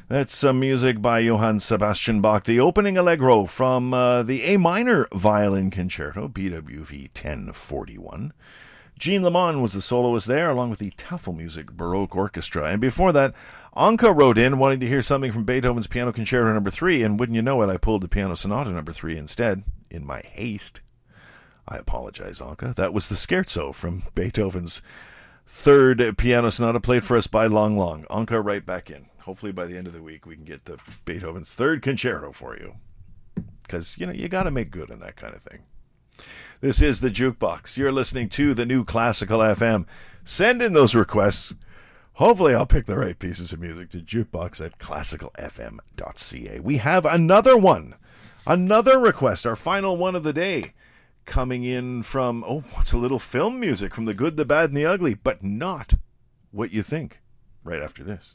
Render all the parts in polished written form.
That's some music by Johann Sebastian Bach, the opening allegro from the A minor violin concerto, BWV 1041. Jean Lamont was the soloist there, along with the Tafelmusik Baroque Orchestra. And before that, Anka wrote in wanting to hear something from Beethoven's Piano Concerto No. 3, and wouldn't you know it, I pulled the Piano Sonata No. 3 instead, in my haste. I apologize, Anka. That was the Scherzo from Beethoven's third Piano Sonata, played for us by Long Long. Anka, right back in. Hopefully by the end of the week we can get the Beethoven's third concerto for you. Because, you got to make good on that kind of thing. This is the Jukebox. You're listening to the new Classical FM. Send in those requests. Hopefully I'll pick the right pieces of music to jukebox@classicalfm.ca. We have another one. Another request, our final one of the day, coming in from, what's a little film music from The Good, the Bad, and the Ugly, but not what you think. Right after this.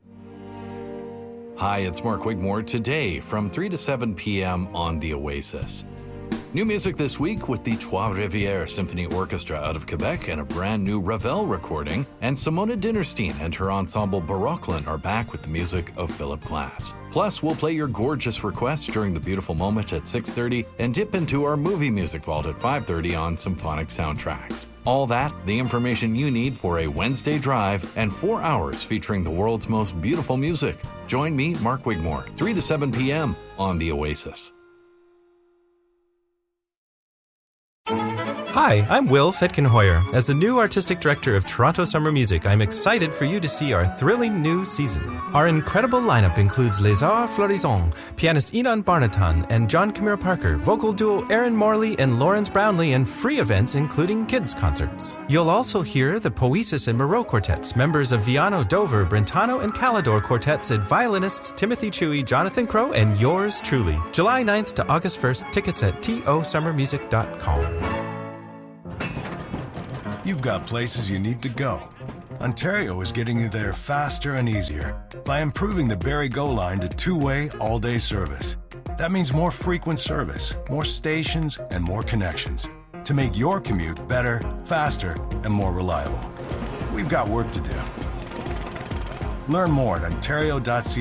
Hi, it's Mark Wigmore today from 3 to 7 p.m. on The Oasis. New music this week with the Trois Rivières Symphony Orchestra out of Quebec and a brand new Ravel recording, and Simona Dinnerstein and her ensemble Baroquelin are back with the music of Philip Glass. Plus, we'll play your gorgeous requests during the Beautiful Moment at 6:30 and dip into our movie music vault at 5:30 on Symphonic Soundtracks. All that, the information you need for a Wednesday drive and 4 hours featuring the world's most beautiful music. Join me, Mark Wigmore, 3 to 7 p.m. on The Oasis. Hi, I'm Will Fetkenhoyer. As the new artistic director of Toronto Summer Music, I'm excited for you to see our thrilling new season. Our incredible lineup includes Les Arts Florissants, pianist Inan Barnatan and John Camille Parker, vocal duo Aaron Morley and Lawrence Brownlee, and free events including kids' concerts. You'll also hear the Poesis and Moreau Quartets, members of Viano, Dover, Brentano, and Calidor Quartets, and violinists Timothy Chewy, Jonathan Crow, and yours truly. July 9th to August 1st, tickets at tosummermusic.com. You've got places you need to go. Ontario is getting you there faster and easier by improving the Barrie Go line to two-way, all-day service. That means more frequent service, more stations, and more connections to make your commute better, faster, and more reliable. We've got work to do. Learn more at ontario.ca.